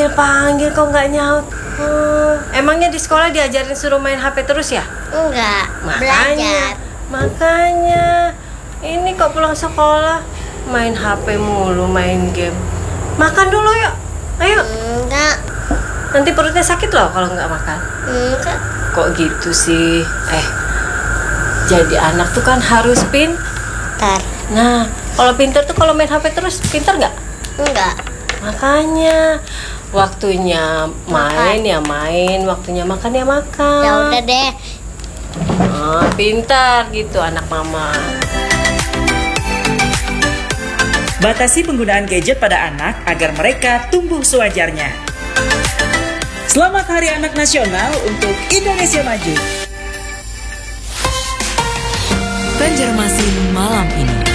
Panggil kok nggak nyaut. Emangnya di sekolah diajarin suruh main HP terus ya? Enggak, belajar. Makanya ini kok pulang sekolah main HP mulu, main game. Makan dulu yuk, ayo. Enggak. Nanti perutnya sakit loh kalau nggak makan. Enggak. Kok gitu sih? Jadi anak tuh kan harus pintar. Nah, kalau pintar tuh kalau main HP terus pintar nggak? Enggak. Makanya waktunya main ya main, waktunya makan ya makan. Ya udah deh. Pintar gitu anak mama. Batasi penggunaan gadget pada anak agar mereka tumbuh sewajarnya. Selamat Hari Anak Nasional untuk Indonesia Maju. Banjarmasin malam ini.